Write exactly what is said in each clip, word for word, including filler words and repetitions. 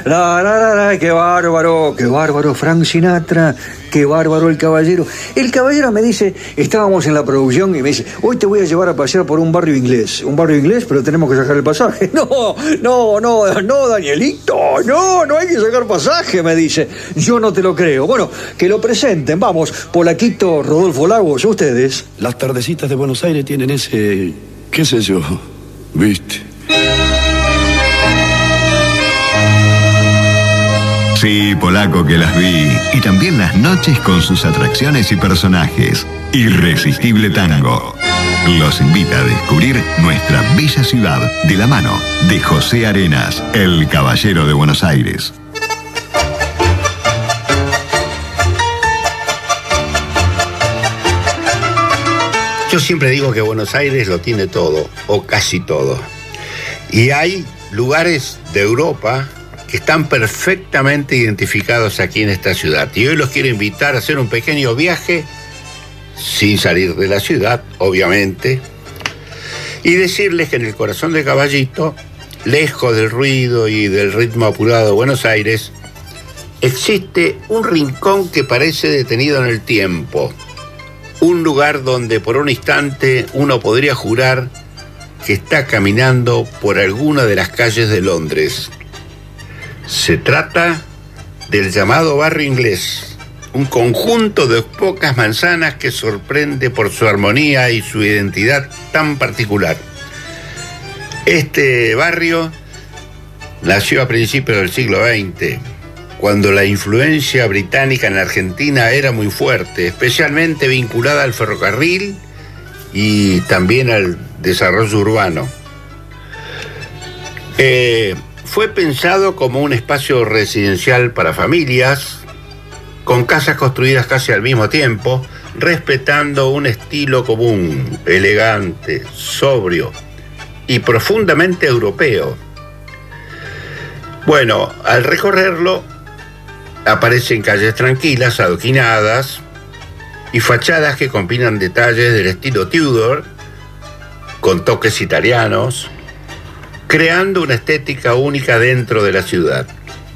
La, la, la, la, qué bárbaro, qué bárbaro Frank Sinatra, qué bárbaro el caballero. El caballero me dice, estábamos en la producción y me dice, hoy te voy a llevar a pasear por un barrio inglés. Un barrio inglés, pero tenemos que sacar el pasaje. No, no, no, no, Danielito, no, no hay que sacar pasaje, me dice. Yo no te lo creo. Bueno, que lo presenten, vamos, Polaquito, Rodolfo Lagos, ustedes. Las tardecitas de Buenos Aires tienen ese, qué sé yo, ¿viste? Sí, Polaco, que las vi. Y también las noches con sus atracciones y personajes. Irresistible Tango los invita a descubrir nuestra bella ciudad de la mano de José Arenas, el caballero de Buenos Aires. Yo siempre digo que Buenos Aires lo tiene todo, o casi todo. Y hay lugares de Europa que están perfectamente identificados aquí en esta ciudad. Y hoy los quiero invitar a hacer un pequeño viaje, sin salir de la ciudad, obviamente, y decirles que en el corazón de Caballito, lejos del ruido y del ritmo apurado de Buenos Aires, existe un rincón que parece detenido en el tiempo. Un lugar donde por un instante uno podría jurar que está caminando por alguna de las calles de Londres. Se trata del llamado Barrio Inglés, un conjunto de pocas manzanas que sorprende por su armonía y su identidad tan particular. Este barrio nació a principios del siglo veinte, cuando la influencia británica en Argentina era muy fuerte, especialmente vinculada al ferrocarril y también al desarrollo urbano. Eh, fue pensado como un espacio residencial para familias, con casas construidas casi al mismo tiempo, respetando un estilo común, elegante, sobrio y profundamente europeo. Bueno, al recorrerlo, aparecen calles tranquilas, adoquinadas, y fachadas que combinan detalles del estilo Tudor, con toques italianos, creando una estética única dentro de la ciudad.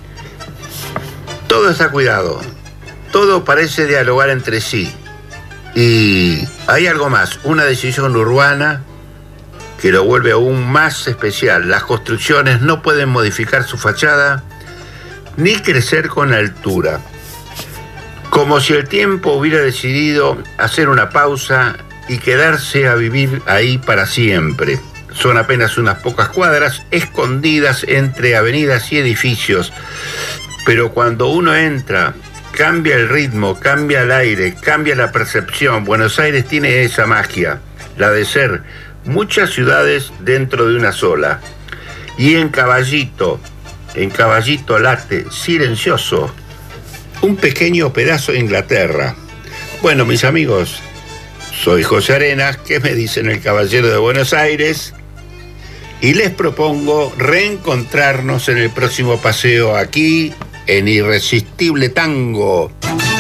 Todo está cuidado. Todo parece dialogar entre sí. Y hay algo más, una decisión urbana que lo vuelve aún más especial. Las construcciones no pueden modificar su fachada ni crecer con altura. Como si el tiempo hubiera decidido hacer una pausa y quedarse a vivir ahí para siempre. Son apenas unas pocas cuadras escondidas entre avenidas y edificios. Pero cuando uno entra, cambia el ritmo, cambia el aire, cambia la percepción. Buenos Aires tiene esa magia, la de ser muchas ciudades dentro de una sola. Y en Caballito, en Caballito late, silencioso, un pequeño pedazo de Inglaterra. Bueno, mis amigos, soy José Arenas, ¿qué me dicen el caballero de Buenos Aires? Y les propongo reencontrarnos en el próximo paseo aquí, en Irresistible Tango.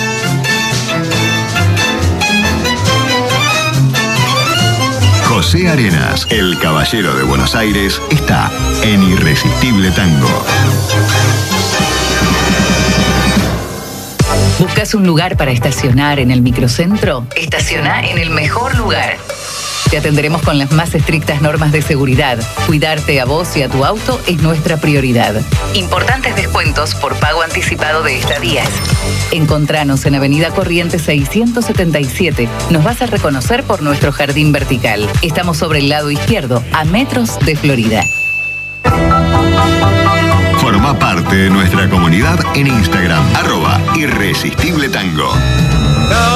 José Arenas, el caballero de Buenos Aires, está en Irresistible Tango. ¿Buscas un lugar para estacionar en el microcentro? Estaciona en el mejor lugar. Te atenderemos con las más estrictas normas de seguridad. Cuidarte a vos y a tu auto es nuestra prioridad. Importantes descuentos por pago anticipado de estadías. Encontranos en Avenida Corrientes seiscientos setenta y siete. Nos vas a reconocer por nuestro jardín vertical. Estamos sobre el lado izquierdo, a metros de Florida. Forma parte de nuestra comunidad en Instagram, arroba Irresistible Tango.